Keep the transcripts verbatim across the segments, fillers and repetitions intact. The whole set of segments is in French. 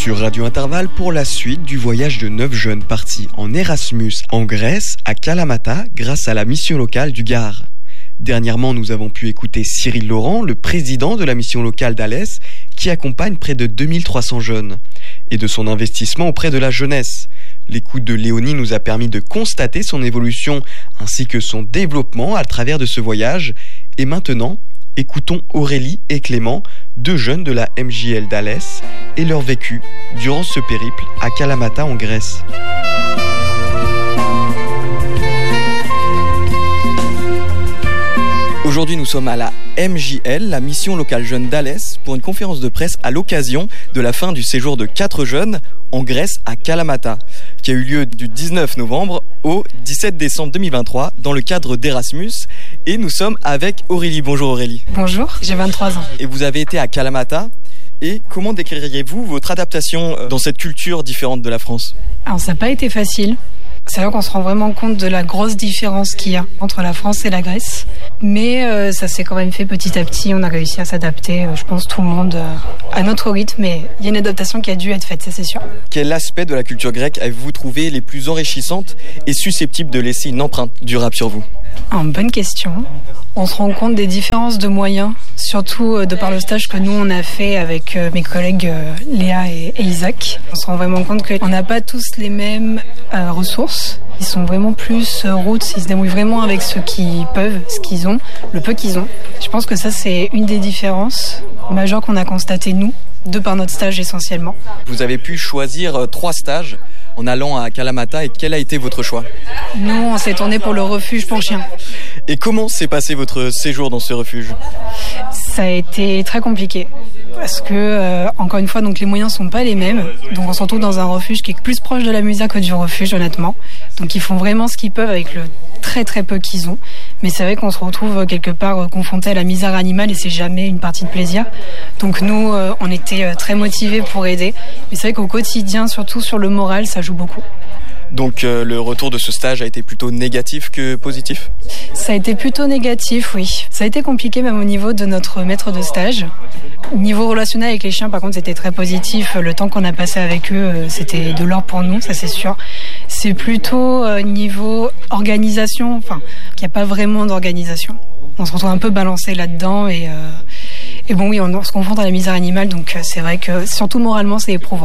sur Radio Intervalle pour la suite du voyage de neuf jeunes partis en Erasmus en Grèce, à Kalamata, grâce à la mission locale du Gard. Dernièrement, nous avons pu écouter Cyril Laurent, le président de la mission locale d'Alès, qui accompagne près de deux mille trois cents jeunes, et de son investissement auprès de la jeunesse. L'écoute de Léonie nous a permis de constater son évolution ainsi que son développement à travers de ce voyage. Et maintenant, écoutons Aurélie et Clément, deux jeunes de la M J L d'Alès, et leur vécu durant ce périple à Kalamata en Grèce. Aujourd'hui, nous sommes à la M J L, la mission locale jeune d'Alès, pour une conférence de presse à l'occasion de la fin du séjour de quatre jeunes en Grèce à Kalamata, qui a eu lieu du dix-neuf novembre au dix-sept décembre deux mille vingt-trois dans le cadre d'Erasmus. Et nous sommes avec Aurélie. Bonjour Aurélie. Bonjour, j'ai vingt-trois ans. Et vous avez été à Kalamata. Et comment décririez-vous votre adaptation dans cette culture différente de la France ? Alors ça n'a pas été facile. C'est là qu'on se rend vraiment compte de la grosse différence qu'il y a entre la France et la Grèce. Mais euh, ça s'est quand même fait petit à petit. On a réussi à s'adapter, euh, je pense, tout le monde euh, à notre rythme. Mais il y a une adaptation qui a dû être faite, ça c'est sûr. Quel aspect de la culture grecque avez-vous trouvé les plus enrichissantes et susceptibles de laisser une empreinte durable sur vous ? Ah, bonne question. On se rend compte des différences de moyens, surtout euh, de par le stage que nous on a fait avec euh, mes collègues euh, Léa et, et Isaac. On se rend vraiment compte qu'on n'a pas tous les mêmes euh, ressources. Ils sont vraiment plus euh, roots, ils se débrouillent vraiment avec ce qu'ils peuvent, ce qu'ils ont, le peu qu'ils ont. Je pense que ça c'est une des différences majeures qu'on a constatées nous, de par notre stage essentiellement. Vous avez pu choisir euh, trois stages en allant à Kalamata, et quel a été votre choix ? Nous, on s'est tourné pour le refuge pour chiens. Et comment s'est passé votre séjour dans ce refuge ? Ça a été très compliqué parce que, euh, encore une fois, donc les moyens sont pas les mêmes. Donc on se retrouve dans un refuge qui est plus proche de la Musa que du refuge, honnêtement. Donc ils font vraiment ce qu'ils peuvent avec le très très peu qu'ils ont. Mais c'est vrai qu'on se retrouve quelque part confronté à la misère animale et c'est jamais une partie de plaisir. Donc nous, euh, on était très motivés pour aider. Mais c'est vrai qu'au quotidien, surtout sur le moral, ça joue beaucoup. Donc euh, le retour de ce stage a été plutôt négatif que positif ? Ça a été plutôt négatif, oui. Ça a été compliqué même au niveau de notre maître de stage. Niveau relationnel avec les chiens, par contre, c'était très positif. Le temps qu'on a passé avec eux, c'était de l'or pour nous, ça c'est sûr. C'est plutôt euh, niveau organisation, enfin, qu'il n'y a pas vraiment d'organisation. On se retrouve un peu balancé là-dedans et, euh, et bon oui, on, on se confronte à la misère animale, donc c'est vrai que surtout moralement, c'est éprouvant.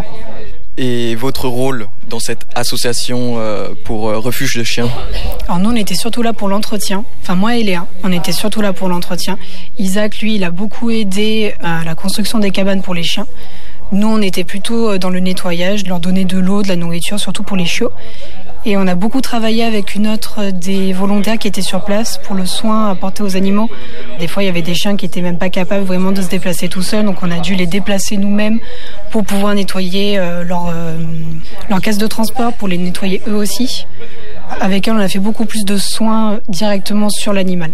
Et votre rôle dans cette association euh, pour euh, refuge de chiens ? Alors nous, on était surtout là pour l'entretien. Enfin, moi et Léa, on était surtout là pour l'entretien. Isaac, lui, il a beaucoup aidé à la construction des cabanes pour les chiens. Nous, on était plutôt dans le nettoyage, leur donner de l'eau, de la nourriture, surtout pour les chiots. Et on a beaucoup travaillé avec une autre des volontaires qui était sur place pour le soin apporté aux animaux. Des fois, il y avait des chiens qui étaient même pas capables vraiment de se déplacer tout seuls, donc on a dû les déplacer nous-mêmes pour pouvoir nettoyer euh, leur, euh, leur caisse de transport, pour les nettoyer eux aussi. Avec elle, on a fait beaucoup plus de soins directement sur l'animal.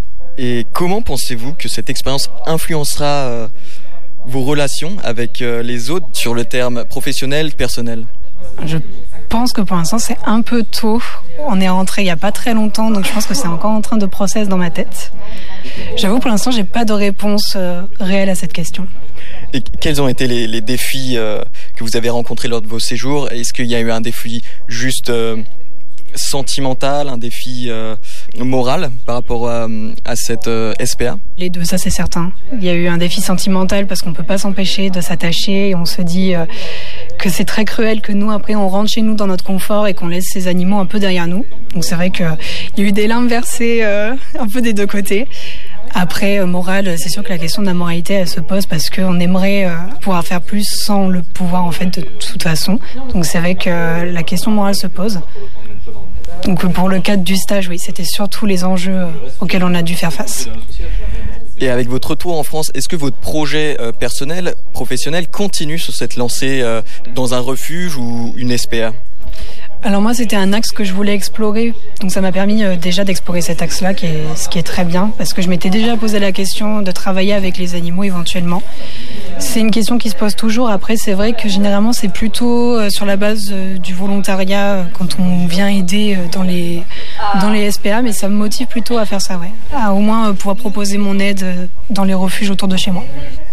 Et comment pensez-vous que cette expérience influencera euh, vos relations avec euh, les autres sur le terme professionnel, personnel ? Je pense que pour l'instant c'est un peu tôt. On est rentré il n'y a pas très longtemps, donc je pense que c'est encore en train de process dans ma tête. J'avoue pour l'instant j'ai pas de réponse euh, réelle à cette question. Et quels ont été les, les défis euh, que vous avez rencontrés lors de vos séjours ? Est-ce qu'il y a eu un défi juste euh, sentimental, un défi euh, moral par rapport à, à cette euh, S P A ? Les deux, ça c'est certain. Il y a eu un défi sentimental parce qu'on peut pas s'empêcher de s'attacher et on se dit euh, que c'est très cruel que nous après on rentre chez nous dans notre confort et qu'on laisse ces animaux un peu derrière nous. Donc c'est vrai qu'il y a eu des larmes versées euh, un peu des deux côtés. Après, euh, morale, c'est sûr que la question de la moralité, elle se pose parce qu'on aimerait euh, pouvoir faire plus sans le pouvoir en fait de toute façon. Donc c'est vrai que euh, la question morale se pose. Donc pour le cadre du stage, oui, c'était surtout les enjeux euh, auxquels on a dû faire face. Et avec votre retour en France, est-ce que votre projet euh, personnel, professionnel, continue sur cette lancée euh, dans un refuge ou une S P A ? Alors moi, c'était un axe que je voulais explorer. Donc ça m'a permis euh, déjà d'explorer cet axe-là, qui est, ce qui est très bien, parce que je m'étais déjà posé la question de travailler avec les animaux éventuellement. C'est une question qui se pose toujours. Après, c'est vrai que généralement, c'est plutôt euh, sur la base euh, du volontariat euh, quand on vient aider euh, dans les dans les S P A, mais ça me motive plutôt à faire ça, ouais. À au moins euh, pouvoir proposer mon aide euh, dans les refuges autour de chez moi.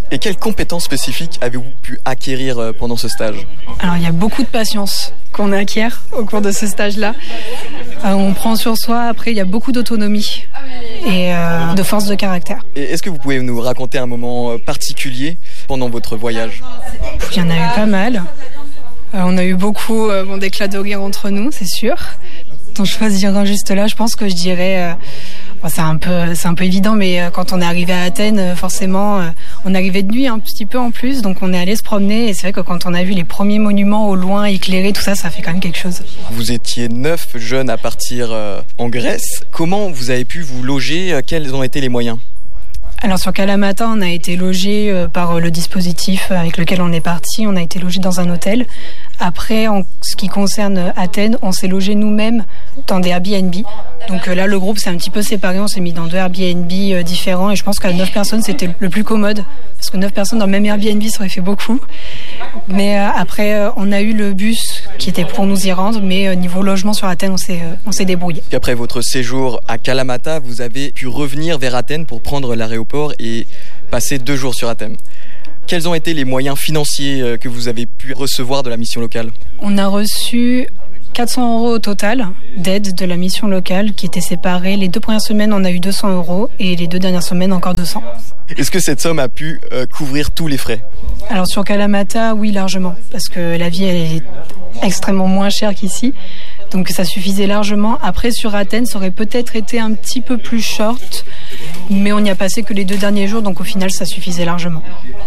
Et quelles compétences spécifiques avez-vous pu acquérir pendant ce stage ? Alors il y a beaucoup de patience qu'on acquiert au cours de ce stage-là. Euh, on prend sur soi, après il y a beaucoup d'autonomie et euh, de force de caractère. Et est-ce que vous pouvez nous raconter un moment particulier pendant votre voyage ? Il y en a eu pas mal. Euh, on a eu beaucoup euh, bon, d'éclats de rire entre nous, c'est sûr. D'en choisir un juste là, je pense que je dirais... Euh, bon, c'est un peu, c'est un peu évident, mais euh, quand on est arrivé à Athènes, euh, forcément, euh, on arrivait de nuit un petit peu en plus, donc on est allé se promener. Et c'est vrai que quand on a vu les premiers monuments au loin éclairés, tout ça, ça fait quand même quelque chose. Vous étiez neuf jeunes à partir euh, en Grèce. Comment vous avez pu vous loger ? Quels ont été les moyens ? Alors sur Kalamata, on a été logé euh, par le dispositif avec lequel on est parti. On a été logé dans un hôtel. Après, en ce qui concerne Athènes, on s'est logé nous-mêmes dans des Airbnb. Donc euh, là, le groupe s'est un petit peu séparé. On s'est mis dans deux Airbnb euh, différents. Et je pense qu'à neuf personnes, c'était le plus commode. Parce que neuf personnes dans le même Airbnb, ça aurait fait beaucoup. Mais euh, après, euh, on a eu le bus qui était pour nous y rendre. Mais euh, niveau logement sur Athènes, on s'est, euh, on s'est débrouillé. Après votre séjour à Kalamata, vous avez pu revenir vers Athènes pour prendre l'aéroport et passer deux jours sur Athènes. Quels ont été les moyens financiers que vous avez pu recevoir de la mission locale ? On a reçu quatre cents euros au total d'aide de la mission locale qui était séparée. Les deux premières semaines, on a eu deux cents euros et les deux dernières semaines, encore deux cents. Est-ce que cette somme a pu euh, couvrir tous les frais ? Alors sur Kalamata, oui, largement, parce que la vie elle est extrêmement moins chère qu'ici. Donc ça suffisait largement. Après, sur Athènes, ça aurait peut-être été un petit peu plus short, mais on n'y a passé que les deux derniers jours, donc au final, ça suffisait largement.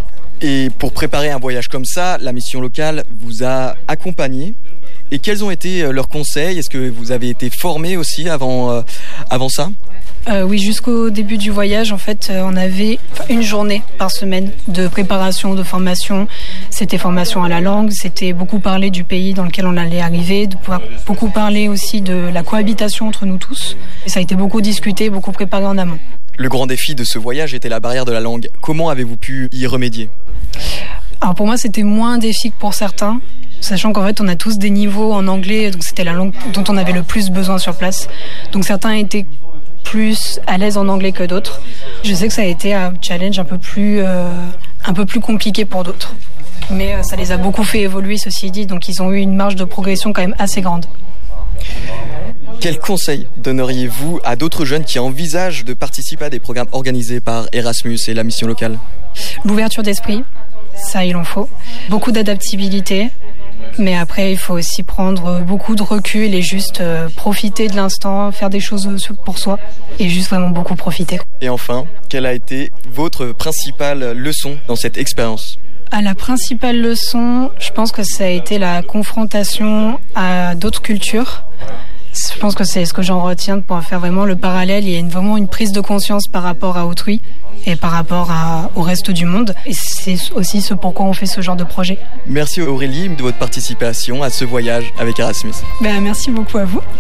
Et pour préparer un voyage comme ça, la mission locale vous a accompagné. Et quels ont été leurs conseils ? Est-ce que vous avez été formé aussi avant, euh, avant ça ? Euh, oui, jusqu'au début du voyage, en fait, on avait une journée par semaine de préparation, de formation. C'était formation à la langue, c'était beaucoup parler du pays dans lequel on allait arriver, de pouvoir beaucoup parler aussi de la cohabitation entre nous tous. Et ça a été beaucoup discuté, beaucoup préparé en amont. Le grand défi de ce voyage était la barrière de la langue. Comment avez-vous pu y remédier ? Alors pour moi, c'était moins un défi que pour certains, sachant qu'en fait, on a tous des niveaux en anglais, donc c'était la langue dont on avait le plus besoin sur place. Donc certains étaient plus à l'aise en anglais que d'autres. Je sais que ça a été un challenge un peu plus, euh, un peu plus compliqué pour d'autres. Mais euh, ça les a beaucoup fait évoluer, ceci dit, donc ils ont eu une marge de progression quand même assez grande. Quels conseils donneriez-vous à d'autres jeunes qui envisagent de participer à des programmes organisés par Erasmus et la mission locale ? L'ouverture d'esprit, ça il en faut. Beaucoup d'adaptabilité, mais après il faut aussi prendre beaucoup de recul et juste euh, profiter de l'instant, faire des choses pour soi et juste vraiment beaucoup profiter. Et enfin, quelle a été votre principale leçon dans cette expérience ? À la principale leçon, je pense que ça a été la confrontation à d'autres cultures. Je pense que c'est ce que j'en retiens de pouvoir faire vraiment le parallèle. Il y a une, vraiment une prise de conscience par rapport à autrui et par rapport à, au reste du monde. Et c'est aussi ce pourquoi on fait ce genre de projet. Merci Aurélie de votre participation à ce voyage avec Erasmus. Ben, merci beaucoup à vous.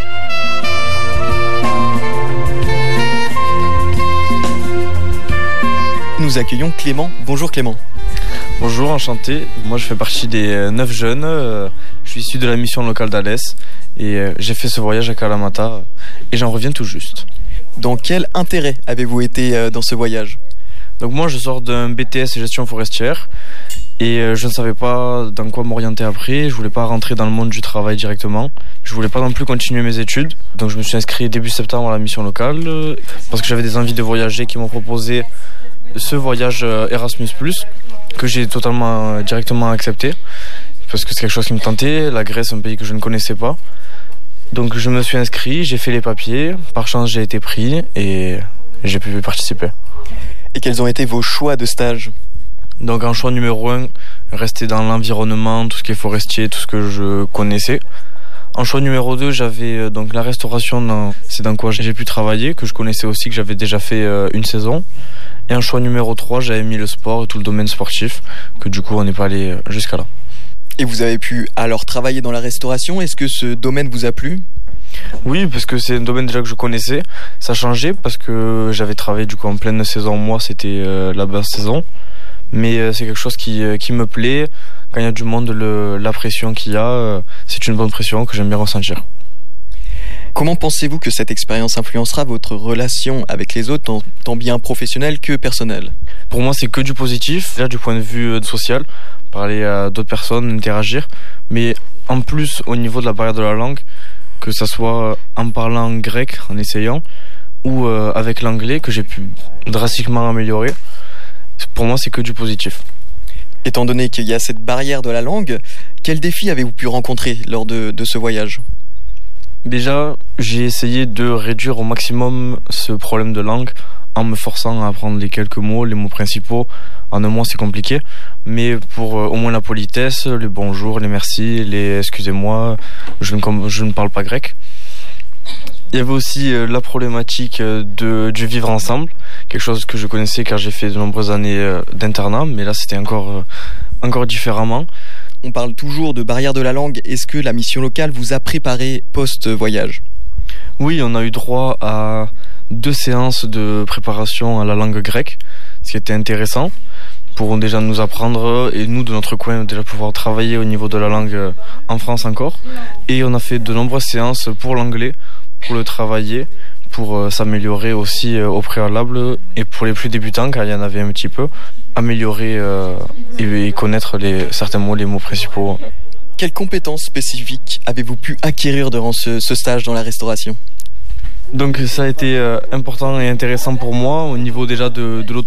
Nous accueillons Clément. Bonjour Clément. Bonjour, enchanté. Moi je fais partie des neuf jeunes. Je suis issu de la mission locale d'Alès et j'ai fait ce voyage à Kalamata et j'en reviens tout juste. Dans quel intérêt avez-vous été dans ce voyage ? Donc moi je sors d'un B T S gestion forestière et je ne savais pas dans quoi m'orienter après. Je voulais pas rentrer dans le monde du travail directement. Je voulais pas non plus continuer mes études. Donc je me suis inscrit début septembre à la mission locale parce que j'avais des envies de voyager qui m'ont proposé ce voyage Erasmus plus, que j'ai totalement directement accepté parce que c'est quelque chose qui me tentait. La Grèce, un pays que je ne connaissais pas. Donc je me suis inscrit, j'ai fait les papiers. Par chance, j'ai été pris et j'ai pu participer. Et quels ont été vos choix de stage ? Donc en choix numéro un, rester dans l'environnement, tout ce qui est forestier, tout ce que je connaissais. En choix numéro deux, j'avais donc la restauration, dans, c'est dans quoi j'ai pu travailler, que je connaissais aussi, que j'avais déjà fait une saison. Et en choix numéro trois, j'avais mis le sport et tout le domaine sportif, que du coup on n'est pas allé jusqu'à là. Et vous avez pu alors travailler dans la restauration. Est-ce que ce domaine vous a plu ? Oui, parce que c'est un domaine déjà que je connaissais. Ça changeait parce que j'avais travaillé du coup en pleine saison. Moi, c'était euh, la basse saison. Mais euh, c'est quelque chose qui, euh, qui me plaît. Quand il y a du monde, le, la pression qu'il y a, euh, c'est une bonne pression que j'aime bien ressentir. Comment pensez-vous que cette expérience influencera votre relation avec les autres, tant, tant bien professionnelle que personnelle ? Pour moi, c'est que du positif, déjà du point de vue social, parler à d'autres personnes, interagir, mais en plus au niveau de la barrière de la langue, que ça soit en parlant grec, en essayant, ou euh, avec l'anglais que j'ai pu drastiquement améliorer, pour moi c'est que du positif. Étant donné qu'il y a cette barrière de la langue, quels défis avez-vous pu rencontrer lors de, de ce voyage ? Déjà, j'ai essayé de réduire au maximum ce problème de langue en me forçant à apprendre les quelques mots, les mots principaux. En un mois, c'est compliqué, mais pour euh, au moins la politesse, les bonjours, les merci, les excusez-moi, je ne, je ne parle pas grec. Il y avait aussi euh, la problématique de, du vivre ensemble, quelque chose que je connaissais car j'ai fait de nombreuses années euh, d'internat, mais là c'était encore, euh, encore différemment. On parle toujours de barrière de la langue. Est-ce que la mission locale vous a préparé post-voyage ? Oui, on a eu droit à deux séances de préparation à la langue grecque, ce qui était intéressant pour déjà nous apprendre et nous de notre coin déjà pouvoir travailler au niveau de la langue en France encore. Et on a fait de nombreuses séances pour l'anglais, pour le travailler, pour s'améliorer aussi au préalable et pour les plus débutants, car il y en avait un petit peu, améliorer euh, et connaître les, certains mots, les mots principaux. Quelles compétences spécifiques avez-vous pu acquérir durant ce, ce stage dans la restauration ? Donc ça a été euh, important et intéressant pour moi au niveau déjà de, de l'autonomie.